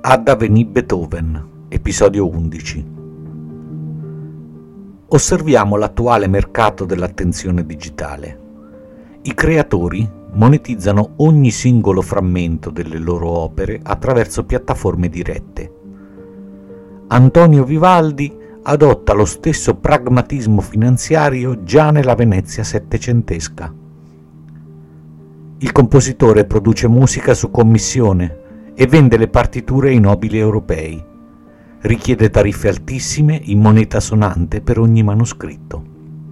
Adda venì Beethoven, episodio 11. Osserviamo l'attuale mercato dell'attenzione digitale. I creatori monetizzano ogni singolo frammento delle loro opere attraverso piattaforme dirette. Antonio Vivaldi adotta lo stesso pragmatismo finanziario già nella Venezia settecentesca. Il compositore produce musica su commissione e vende le partiture ai nobili europei. Richiede tariffe altissime in moneta sonante per ogni manoscritto.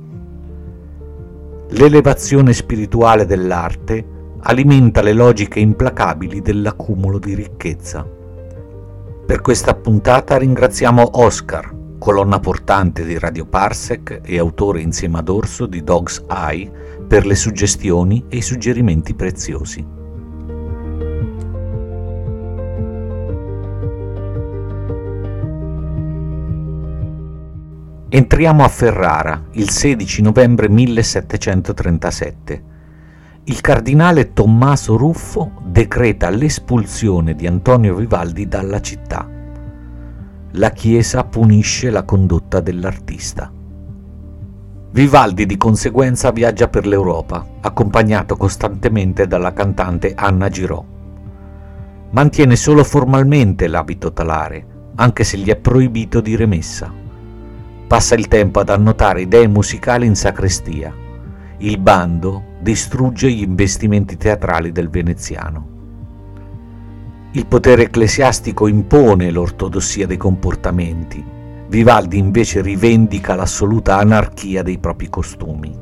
L'elevazione spirituale dell'arte alimenta le logiche implacabili dell'accumulo di ricchezza. Per questa puntata ringraziamo Oscar, colonna portante di Radio Parsec e autore insieme ad Orso di Dog's Eye, per le suggestioni e i suggerimenti preziosi. Entriamo a Ferrara il 16 novembre 1737. Il cardinale Tommaso Ruffo decreta l'espulsione di Antonio Vivaldi dalla città. La Chiesa punisce la condotta dell'artista. Vivaldi di conseguenza viaggia per l'Europa, accompagnato costantemente dalla cantante Anna Girò. Mantiene solo formalmente l'abito talare, anche se gli è proibito dire messa. Passa il tempo ad annotare idee musicali in sacrestia. Il bando distrugge gli investimenti teatrali del veneziano. Il potere ecclesiastico impone l'ortodossia dei comportamenti. Vivaldi invece rivendica l'assoluta anarchia dei propri costumi.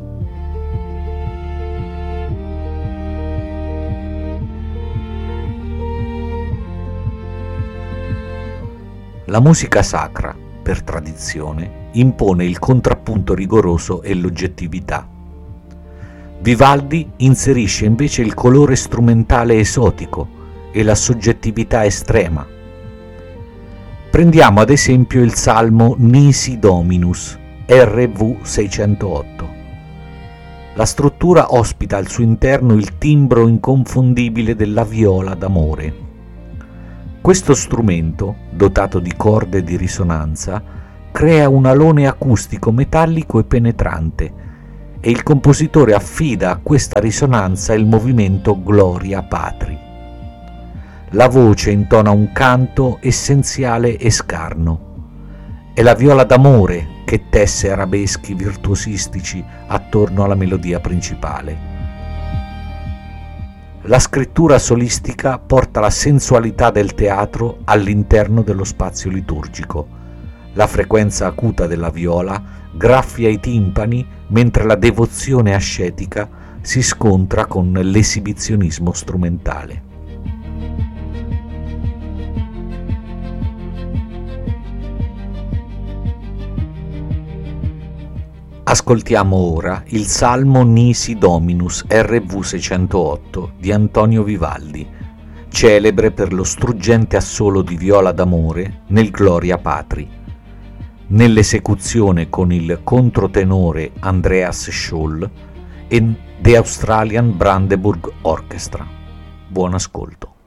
La musica sacra, per tradizione, impone il contrappunto rigoroso e l'oggettività. Vivaldi inserisce invece il colore strumentale esotico e la soggettività estrema. Prendiamo ad esempio il salmo Nisi Dominus, RV 608. La struttura ospita al suo interno il timbro inconfondibile della viola d'amore. Questo strumento, dotato di corde di risonanza, crea un alone acustico metallico e penetrante, e il compositore affida a questa risonanza il movimento Gloria Patri. La voce intona un canto essenziale e scarno. È la viola d'amore che tesse arabeschi virtuosistici attorno alla melodia principale. La scrittura solistica porta la sensualità del teatro all'interno dello spazio liturgico. La frequenza acuta della viola graffia i timpani mentre la devozione ascetica si scontra con l'esibizionismo strumentale. Ascoltiamo ora il Salmo Nisi Dominus RV 608 di Antonio Vivaldi, celebre per lo struggente assolo di viola d'amore nel Gloria Patri, nell'esecuzione con il controtenore Andreas Scholl e The Australian Brandenburg Orchestra. Buon ascolto.